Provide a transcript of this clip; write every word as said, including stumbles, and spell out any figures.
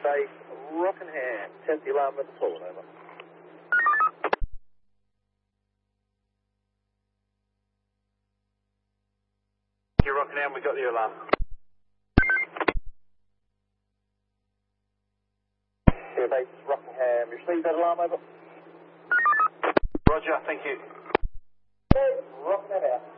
Base, Rockingham. Test the alarm with the forward, over. You're Rockingham, we got the alarm. Here, base, Rockingham. You received that alarm, over? Roger, thank you. Base, Rockingham out.